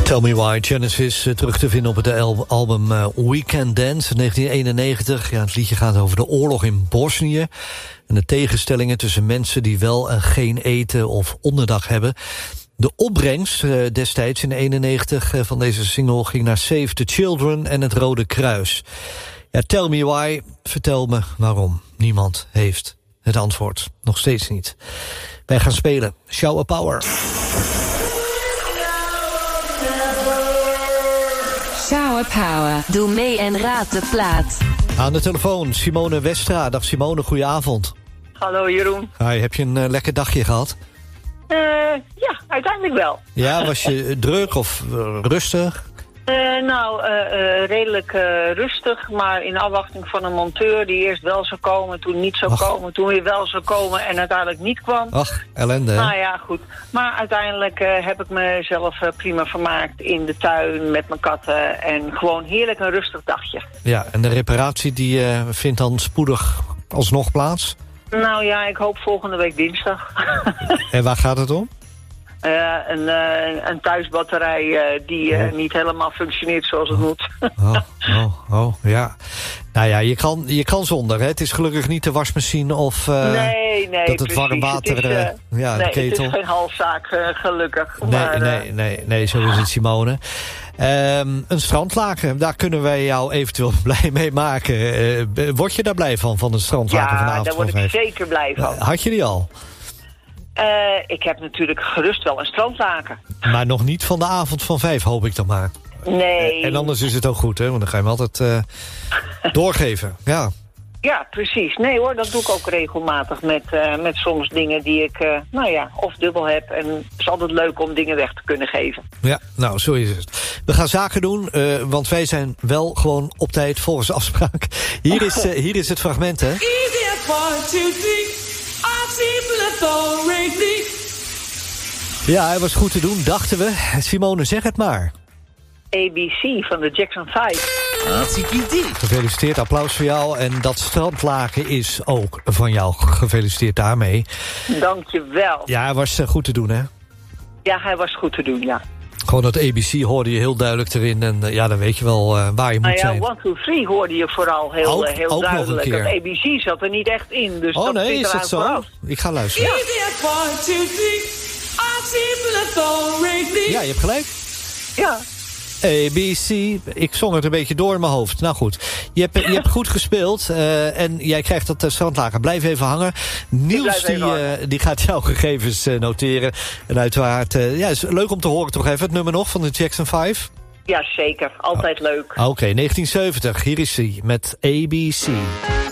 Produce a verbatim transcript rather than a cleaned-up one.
Tell Me Why, Genesis, uh, terug te vinden op het al- album uh, Weekend Dance negentien eenennegentig. Ja, het liedje gaat over de oorlog in Bosnië en de tegenstellingen tussen mensen die wel en geen eten of onderdak hebben. De opbrengst uh, destijds in eenennegentig uh, van deze single ging naar Save the Children en het Rode Kruis. Ja, Tell Me Why, vertel me waarom. Niemand heeft het antwoord, nog steeds niet. Wij gaan spelen Shower Power. Shower Power. Doe mee en raad de plaat. Aan de telefoon Simone Westra. Dag Simone, goedenavond. Hallo Jeroen. Hi, heb je een uh, lekker dagje gehad? Uh, ja, uiteindelijk wel. Ja, was je druk of uh, rustig? Uh, nou, uh, uh, redelijk uh, rustig, maar in afwachting van een monteur die eerst wel zou komen, toen niet zou Ach. komen, toen weer wel zou komen en uiteindelijk niet kwam. Ach, ellende hè? Nou ja, goed. Maar uiteindelijk uh, heb ik mezelf uh, prima vermaakt in de tuin met mijn katten en gewoon heerlijk een rustig dagje. Ja, en de reparatie die uh, vindt dan spoedig alsnog plaats? Nou ja, ik hoop volgende week dinsdag. En waar gaat het om? Uh, een, uh, een thuisbatterij uh, die uh, oh. niet helemaal functioneert zoals het oh. moet. Oh, oh, oh, ja. Nou ja, je kan, je kan zonder, hè? Het is gelukkig niet de wasmachine of uh, nee, nee, dat het warm water, het is, uh, uh, ja, nee, de ketel. het is geen halfzaak, uh, gelukkig. Nee, maar, nee, uh, nee, nee, zo is het, Simone. Um, een strandlaken, daar kunnen wij jou eventueel blij mee maken. Uh, word je daar blij van, van een strandlaken ja, vanavond? daar word van ik vijf? zeker blij van. Uh, had je die al? Uh, ik heb natuurlijk gerust wel een strandlaken. Maar nog niet van de avond van vijf, hoop ik dan maar. Nee. Uh, en anders is het ook goed, hè? Want dan ga je hem altijd uh, doorgeven. Ja. Ja, precies. Nee hoor, dat doe ik ook regelmatig met, uh, met soms dingen die ik, uh, nou ja, of dubbel heb. En het is altijd leuk om dingen weg te kunnen geven. Ja, nou, zo is het. We gaan zaken doen, uh, want wij zijn wel gewoon op tijd volgens afspraak. Hier is, uh, hier is het fragment, hè? Ja, hij was goed te doen, dachten we. Simone, zeg het maar. A B C van de Jackson vijf. Gefeliciteerd, applaus voor jou. En dat strandlaken is ook van jou. Gefeliciteerd daarmee. Dankjewel. Ja, hij was uh, goed te doen, hè? Ja, hij was goed te doen, ja. Gewoon dat A B C hoorde je heel duidelijk erin. En uh, ja, dan weet je wel uh, waar je moet nou ja, zijn. one, two, three hoorde je vooral heel, ook, uh, heel ook duidelijk. nog een keer. Dat A B C zat er niet echt in. Dus oh dat nee, zit is eraan dat zo? vooraf. Ik ga luisteren. Ja. Ja, je hebt gelijk. Ja. A, B, C. Ik zong het een beetje door in mijn hoofd. Nou goed, je hebt, je hebt goed gespeeld. Uh, en jij krijgt dat uh, strandlaken. Blijf even hangen. Niels die, uh, die gaat jouw gegevens uh, noteren. En uiteraard, uh, ja, is leuk om te horen toch even. Het nummer nog van de Jackson vijf. Ja, zeker. Altijd oh. leuk. Oké, okay, negentien zeventig. Hier is hij met A B C.